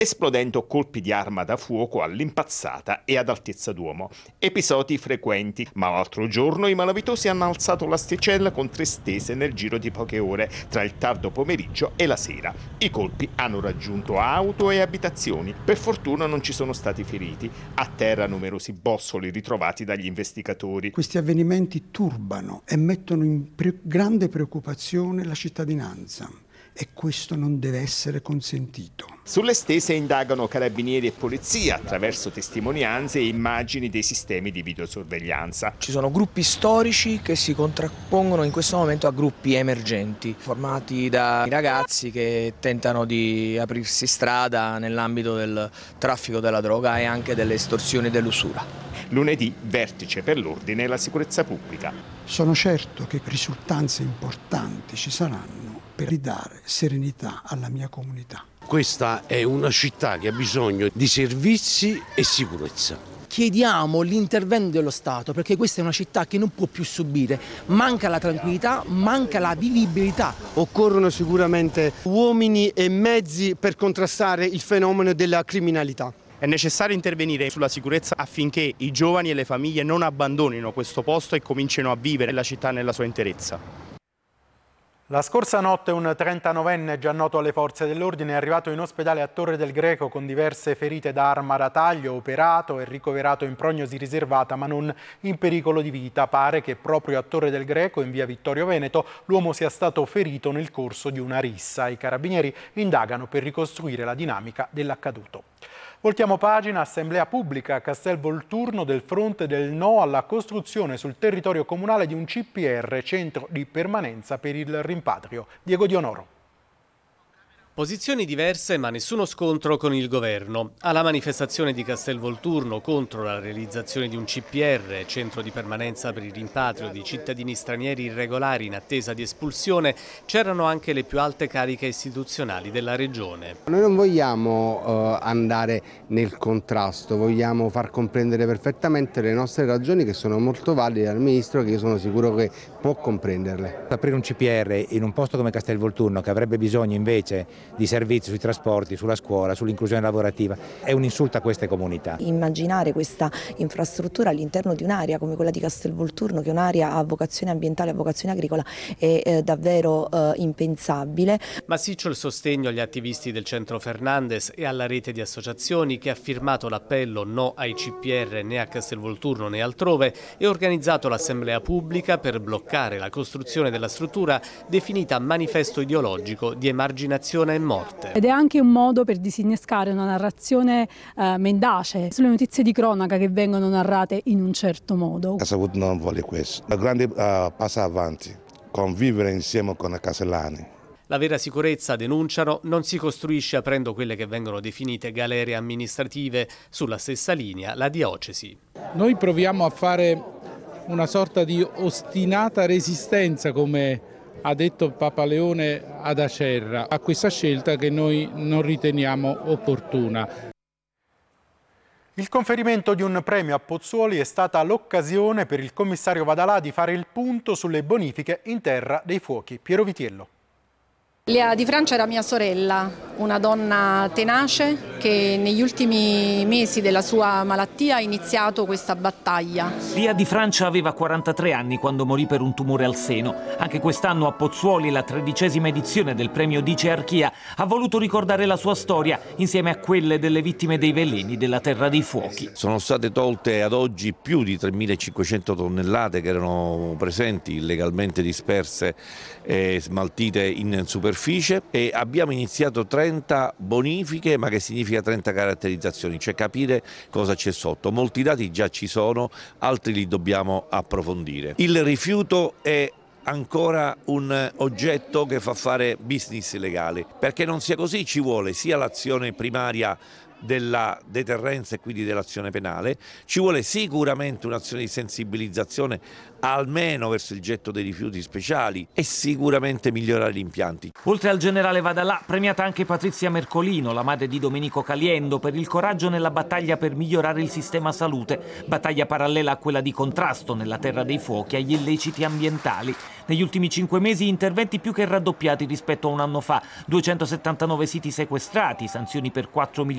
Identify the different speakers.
Speaker 1: esplodendo colpi di arma da fuoco all'impazzata e ad altezza d'uomo. Episodi frequenti, ma l'altro giorno i malavitosi hanno alzato l'asticella con 3 stese nel giro di poche ore, tra il tardo pomeriggio e la sera. I colpi hanno raggiunto auto e abitazioni. Per fortuna non ci sono stati feriti. A terra numerosi bossoli ritrovati dagli investigatori.
Speaker 2: Questi avvenimenti turbano e mettono in grande preoccupazione la cittadinanza. E questo non deve essere consentito.
Speaker 1: Sulle stese indagano carabinieri e polizia attraverso testimonianze e immagini dei sistemi di videosorveglianza.
Speaker 3: Ci sono gruppi storici che si contrappongono in questo momento a gruppi emergenti, formati da ragazzi che tentano di aprirsi strada nell'ambito del traffico della droga e anche delle estorsioni e dell'usura.
Speaker 1: Lunedì, vertice per l'ordine e la sicurezza pubblica.
Speaker 2: Sono certo che risultanze importanti ci saranno per ridare serenità alla mia comunità.
Speaker 4: Questa è una città che ha bisogno di servizi e sicurezza.
Speaker 5: Chiediamo l'intervento dello Stato perché questa è una città che non può più subire. Manca la tranquillità, manca la vivibilità.
Speaker 6: Occorrono sicuramente uomini e mezzi per contrastare il fenomeno della criminalità.
Speaker 7: È necessario intervenire sulla sicurezza affinché i giovani e le famiglie non abbandonino questo posto e comincino a vivere la città nella sua interezza.
Speaker 8: La scorsa notte un 39enne già noto alle forze dell'ordine è arrivato in ospedale a Torre del Greco con diverse ferite da arma da taglio, operato e ricoverato in prognosi riservata ma non in pericolo di vita. Pare che proprio a Torre del Greco, in via Vittorio Veneto, l'uomo sia stato ferito nel corso di una rissa. I carabinieri indagano per ricostruire la dinamica dell'accaduto. Voltiamo pagina. Assemblea pubblica a Castelvolturno del fronte del no alla costruzione sul territorio comunale di un CPR, centro di permanenza per il rimpatrio. Diego Dionoro.
Speaker 9: Posizioni diverse ma nessuno scontro con il governo. Alla manifestazione di Castelvolturno contro la realizzazione di un CPR, centro di permanenza per il rimpatrio di cittadini stranieri irregolari in attesa di espulsione, c'erano anche le più alte cariche istituzionali della regione.
Speaker 10: Noi non vogliamo andare nel contrasto, vogliamo far comprendere perfettamente le nostre ragioni che sono molto valide al Ministro, che io sono sicuro che può comprenderle.
Speaker 11: Aprire un CPR in un posto come Castelvolturno, che avrebbe bisogno invece di servizi sui trasporti, sulla scuola, sull'inclusione lavorativa, è un insulto a queste comunità.
Speaker 12: Immaginare questa infrastruttura all'interno di un'area come quella di Castelvolturno, che è un'area a vocazione ambientale, a vocazione agricola, è davvero impensabile.
Speaker 9: Massiccio il sostegno agli attivisti del centro Fernandes e alla rete di associazioni che ha firmato l'appello no ai CPR né a Castelvolturno né altrove e organizzato l'assemblea pubblica per bloccare la costruzione della struttura definita manifesto ideologico di emarginazione e morte.
Speaker 13: Ed è anche un modo per disinnescare una narrazione mendace sulle notizie di cronaca che vengono narrate in un certo modo.
Speaker 14: Casavuto non vuole questo. La grande passa avanti, convivere insieme con i casellani.
Speaker 9: La vera sicurezza, denunciano, non si costruisce aprendo quelle che vengono definite galere amministrative. Sulla stessa linea la diocesi.
Speaker 15: Noi proviamo a fare una sorta di ostinata resistenza, come ha detto Papa Leone ad Acerra, a questa scelta che noi non riteniamo opportuna.
Speaker 8: Il conferimento di un premio a Pozzuoli è stata l'occasione per il commissario Vadalà di fare il punto sulle bonifiche in Terra dei Fuochi. Piero Vitiello.
Speaker 16: Lia Di Francia era mia sorella, una donna tenace che negli ultimi mesi della sua malattia ha iniziato questa battaglia.
Speaker 17: Lia Di Francia aveva 43 anni quando morì per un tumore al seno. Anche quest'anno a Pozzuoli, la 13ª edizione del premio Dicearchia, ha voluto ricordare la sua storia insieme a quelle delle vittime dei veleni della Terra dei Fuochi.
Speaker 18: Sono state tolte ad oggi più di 3.500 tonnellate che erano presenti illegalmente disperse e smaltite in superficie e abbiamo iniziato 30 bonifiche, ma che significa 30 caratterizzazioni, cioè capire cosa c'è sotto. Molti dati già ci sono, altri li dobbiamo approfondire. Il rifiuto è ancora un oggetto che fa fare business illegale, perché non sia così ci vuole sia l'azione primaria della deterrenza e quindi dell'azione penale, ci vuole sicuramente un'azione di sensibilizzazione almeno verso il getto dei rifiuti speciali e sicuramente migliorare gli impianti.
Speaker 17: Oltre al generale Vadalà, premiata anche Patrizia Mercolino, la madre di Domenico Caliendo, per il coraggio nella battaglia per migliorare il sistema salute, battaglia parallela a quella di contrasto nella Terra dei Fuochi agli illeciti ambientali. Negli ultimi 5 mesi interventi più che raddoppiati rispetto a un anno fa, 279 siti sequestrati, sanzioni per 4 milioni